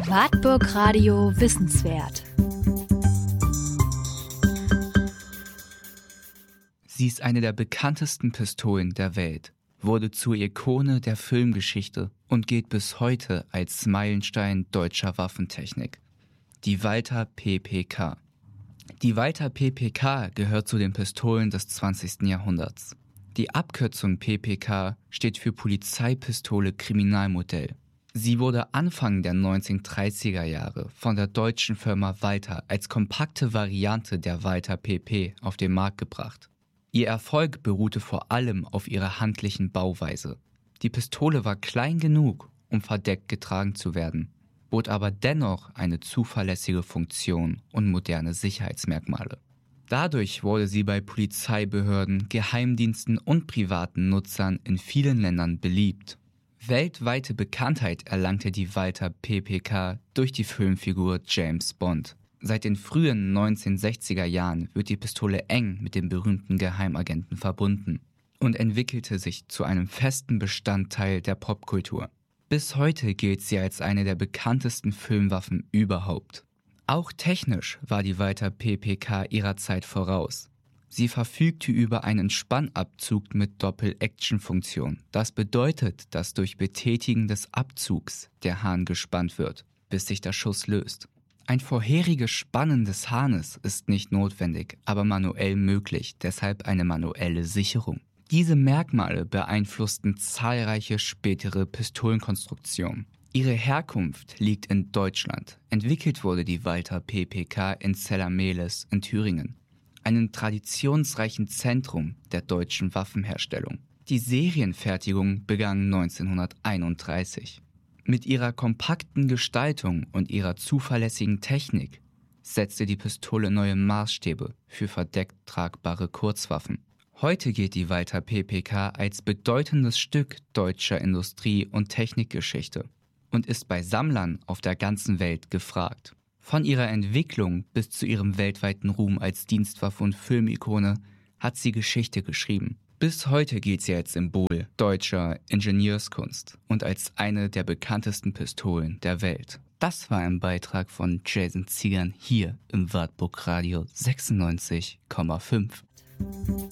Wartburg Radio Wissenswert. Sie ist eine der bekanntesten Pistolen der Welt, wurde zur Ikone der Filmgeschichte und gilt bis heute als Meilenstein deutscher Waffentechnik. Die Walther PPK. Die Walther PPK gehört zu den Pistolen des 20. Jahrhunderts. Die Abkürzung PPK steht für Polizeipistole Kriminalmodell. Sie wurde Anfang der 1930er Jahre von der deutschen Firma Walther als kompakte Variante der Walther PP auf den Markt gebracht. Ihr Erfolg beruhte vor allem auf ihrer handlichen Bauweise. Die Pistole war klein genug, um verdeckt getragen zu werden, bot aber dennoch eine zuverlässige Funktion und moderne Sicherheitsmerkmale. Dadurch wurde sie bei Polizeibehörden, Geheimdiensten und privaten Nutzern in vielen Ländern beliebt. Weltweite Bekanntheit erlangte die Walther PPK durch die Filmfigur James Bond. Seit den frühen 1960er Jahren wird die Pistole eng mit dem berühmten Geheimagenten verbunden und entwickelte sich zu einem festen Bestandteil der Popkultur. Bis heute gilt sie als eine der bekanntesten Filmwaffen überhaupt. Auch technisch war die Walther PPK ihrer Zeit voraus. Sie verfügte über einen Spannabzug mit Doppel-Action-Funktion. Das bedeutet, dass durch Betätigen des Abzugs der Hahn gespannt wird, bis sich der Schuss löst. Ein vorheriges Spannen des Hahnes ist nicht notwendig, aber manuell möglich, deshalb eine manuelle Sicherung. Diese Merkmale beeinflussten zahlreiche spätere Pistolenkonstruktionen. Ihre Herkunft liegt in Deutschland. Entwickelt wurde die Walther PPK in Zella-Mehlis in Thüringen, einem traditionsreichen Zentrum der deutschen Waffenherstellung. Die Serienfertigung begann 1931. Mit ihrer kompakten Gestaltung und ihrer zuverlässigen Technik setzte die Pistole neue Maßstäbe für verdeckt tragbare Kurzwaffen. Heute gilt die Walther PPK als bedeutendes Stück deutscher Industrie- und Technikgeschichte und ist bei Sammlern auf der ganzen Welt gefragt. Von ihrer Entwicklung bis zu ihrem weltweiten Ruhm als Dienstwaffe und Filmikone hat sie Geschichte geschrieben. Bis heute gilt sie als Symbol deutscher Ingenieurskunst und als eine der bekanntesten Pistolen der Welt. Das war ein Beitrag von Jason Ziegern hier im Wartburg Radio 96,5.